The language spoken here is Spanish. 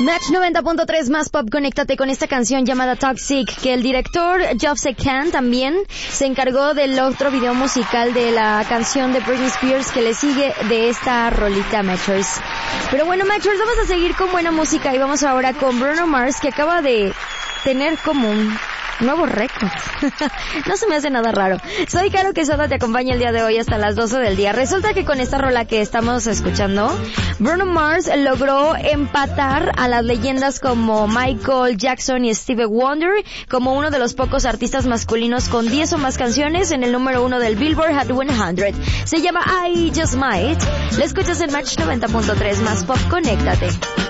Match 90.3 más pop, conéctate con esta canción llamada Toxic, que el director Joseph Kahn también se encargó del otro video musical de la canción de Britney Spears que le sigue de esta rolita, Matchers. Pero bueno, Matchers, vamos a seguir con buena música y vamos ahora con Bruno Mars, que acaba de tener como un nuevo récord. No se me hace nada raro. Soy Caro Quesada, te acompaña el día de hoy hasta las 12 del día. Resulta que con esta rola que estamos escuchando, Bruno Mars logró empatar a las leyendas como Michael Jackson y Stevie Wonder como uno de los pocos artistas masculinos con 10 o más canciones en el número 1 del Billboard Hot 100. Se llama I Just Might. La escuchas en Match 90.3 más pop, conéctate.